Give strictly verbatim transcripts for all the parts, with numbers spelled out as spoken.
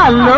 चाललो.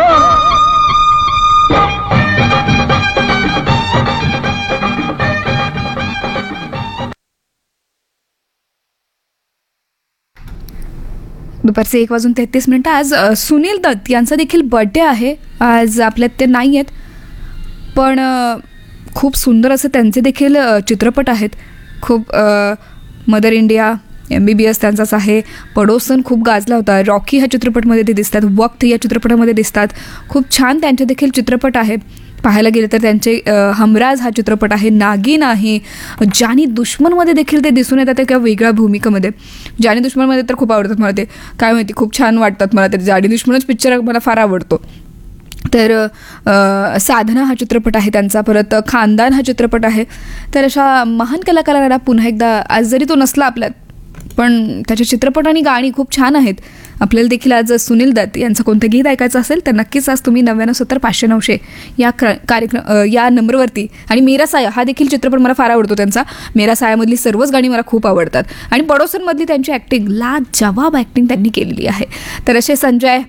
दुपारचे एक वाजून तेहतीस मिनिटं. आज अ, सुनील दत्त यांचा देखील बर्थडे आहे. आज आपल्यात ते नाही आहेत, पण अ, खूप सुंदर असे त्यांचे देखील अ, चित्रपट आहेत. खूप अ, मदर इंडिया, एम बी बी एस त्यांचाच आहे. पडोसन खूप गाजला होता. रॉकी ह्या चित्रपटामध्ये ते दिसतात. वक्त या चित्रपटामध्ये दिसतात. खूप छान त्यांचे देखील चित्रपट आहे. पाहायला गेलं तर त्यांचे अ, हमराज हा चित्रपट आहे, नागिन आहे, जानी दुश्मनमध्ये देखील ते दिसून येतात एका वेगळ्या भूमिकेमध्ये. जानी दुश्मनमध्ये तर खूप आवडतात मला ते, काय माहिती खूप छान वाटतात मला ते. जानी दुश्मनच पिक्चर मला फार आवडतो. तर अ, साधना हा चित्रपट आहे त्यांचा. परत खानदान हा चित्रपट आहे. तर अशा महान कलाकारांना पुन्हा एकदा, आज जरी तो नसला आपल्यात, पण त्याचे चित्रपट आणि गाणी खूप छान आहेत. आपल्याला देखील आज सुनील दत्त यांचं कोणतं गीत ऐकायचं असेल तर नक्कीच आज तुम्ही नव्याण्णव सत्तर पाचशे नऊशे या क्र कार्यक्रम अ, या नंबरवरती. आणि मेरा साया हा देखील चित्रपट मला फार आवडतो त्यांचा. मेरा सायामधली सर्वच गाणी मला खूप आवडतात. आणि पडोसनमधली त्यांची ॲक्टिंग, लाजवाब ॲक्टिंग त्यांनी केलेली आहे. तर असे संजय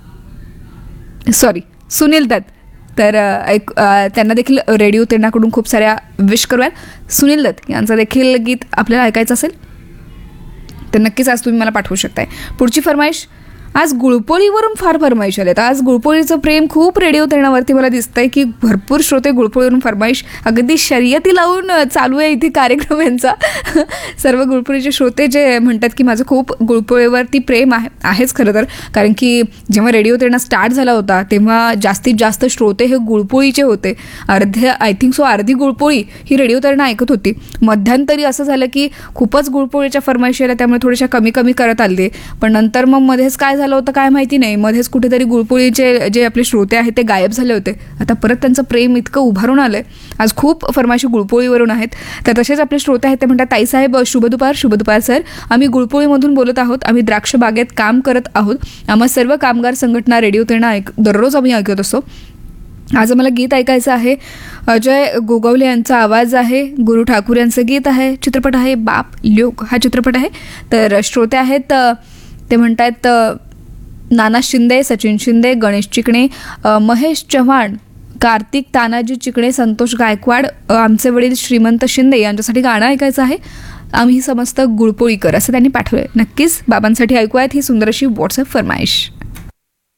सॉरी सुनील दत्त, तर ऐक अ, त्यांना देखील रेडिओ तेनाकडून खूप साऱ्या विश करूयात. सुनील दत्त यांचं देखील गीत आपल्याला ऐकायचं असेल तर नक्कीच आज तुम्ही मला पाठवू शकताय. पुढची फरमाईश, आज गुळपोळीवरून फार फरमाईश आलेत. आज गुळपोळीचं प्रेम खूप रेडिओ तेरणावरती मला दिसतंय की भरपूर श्रोते गुळपोळीवरून फरमाईश, अगदी शर्यती लावून चालू आहे इथे कार्यक्रम यांचा. सर्व गुळपोळीचे श्रोते जे म्हणतात की माझं खूप गुळपोळीवरती प्रेम आहे आहेच खरं तर. कारण की जेव्हा रेडिओ तेरणा स्टार्ट झाला होता तेव्हा जास्तीत जास्त श्रोते हे गुळपोळीचे होते. अर्धे आय थिंक सो अर्धी गुळपोळी ही रेडिओ तेरणा ऐकत होती. मध्यंतरी असं झालं की खूपच गुळपोळीच्या फरमाईशी आल्या, त्यामुळे थोड्याशा कमी कमी करत आले. पण नंतर मग मध्येच काय झालं होतं काय माहिती नाही, मध्येच कुठेतरी गुळपोळीचे जे आपले श्रोते आहेत ते गायब झाले होते. आता परत त्यांचं प्रेम इतकं उभारून आलंय. आज खूप फरमाईशी गुळपोळीवरून आहेत. तर तसेच आपले श्रोते आहेत ते म्हणतात, ताईसाहेब शुभ दुपार. शुभ दुपार सर, आम्ही गुळपोळीमधून बोलत आहोत. आम्ही द्राक्ष बागेत काम करत आहोत. आम्हा सर्व कामगार संघटना रेडिओ तेरणा ऐक दररोज आम्ही ऐकत असतो. आज आम्हाला गीत ऐकायचं आहे. अजय गोगावले यांचा आवाज आहे. गुरु ठाकूर यांचं गीत आहे. चित्रपट आहे बाप लोक हा चित्रपट आहे. तर श्रोते आहेत ते म्हणतात नाना शिंदे, सचिन शिंदे, गणेश चिकणे, महेश चव्हाण, कार्तिक तानाजी चिकणे, संतोष गायकवाड, आमचे वडील श्रीमंत शिंदे यांच्यासाठी गाणं ऐकायचं आहे. आम्ही समस्त गुळपोळीकर असं त्यांनी पाठवलं. नक्कीच बाबांसाठी ऐकूयात ही सुंदर अशी व्हॉट्सअप फरमाईश.